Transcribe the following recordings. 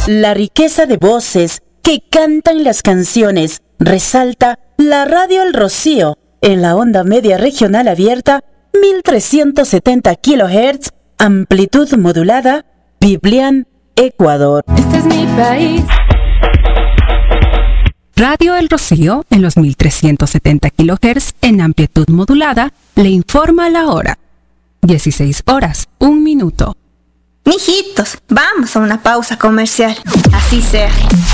La riqueza de voces que cantan las canciones resalta la radio El Rocío en la onda media regional abierta 1370 kHz, amplitud modulada, Biblián, Ecuador. Este es mi país. Radio El Rocío en los 1370 kHz en amplitud modulada le informa la hora. 16 horas, 1 minuto. Mijitos, vamos a una pausa comercial. Así sea.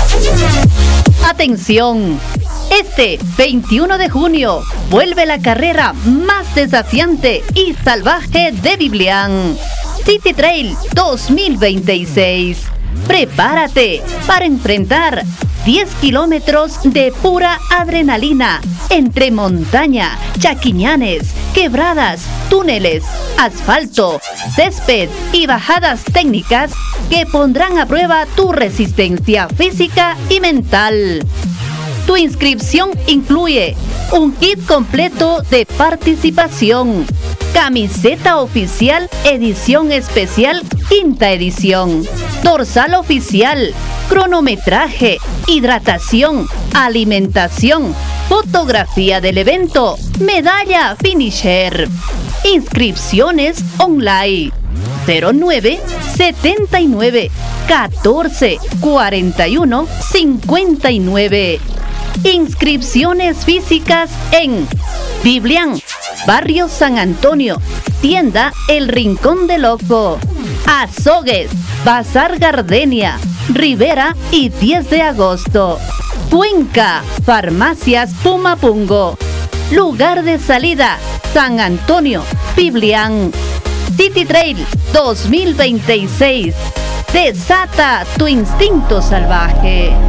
Atención, este 21 de junio vuelve la carrera más desafiante y salvaje de Biblián, City Trail 2026. Prepárate para enfrentar 10 kilómetros de pura adrenalina entre montaña, chaquiñanes, quebradas, túneles, asfalto, césped y bajadas técnicas que pondrán a prueba tu resistencia física y mental. Tu inscripción incluye un kit completo de participación, camiseta oficial edición especial quinta edición, dorsal oficial, cronometraje, hidratación, alimentación, fotografía del evento, medalla finisher. Inscripciones online 09 79 14 41 59. Inscripciones físicas en Biblián, Barrio San Antonio, Tienda El Rincón del Ojo, Azogues, Bazar Gardenia, Rivera y 10 de agosto. Cuenca, Farmacias Pumapungo. Lugar de salida, San Antonio, Biblián. City Trail 2026. Desata tu instinto salvaje.